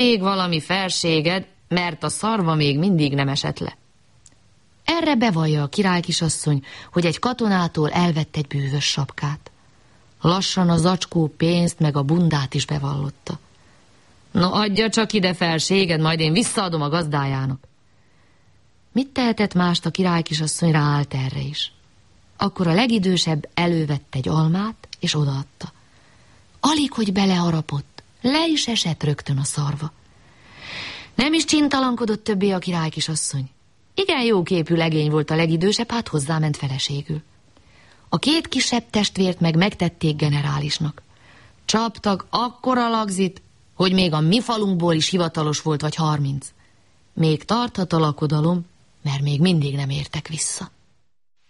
még valami felséged, mert a szarva még mindig nem esett le. Erre bevallja a királykisasszony, hogy egy katonától elvett egy bűvös sapkát. Lassan a zacskó pénzt meg a bundát is bevallotta. No, adja csak ide felséged, majd én visszaadom a gazdájának. Mit tehetett mást, a királykisasszony ráállt erre is. Akkor a legidősebb elővette egy almát, és odaadta. Alig, hogy beleharapott, le is esett rögtön a szarva. Nem is csintalankodott többé a királykisasszony. Igen jóképű legény volt a legidősebb, hát hozzáment feleségül. A két kisebb testvért meg megtették generálisnak. Csaptak akkora lagzit, hogy még a mi falunkból is hivatalos volt vagy 30. Még tarthat a lakodalom, mert még mindig nem értek vissza.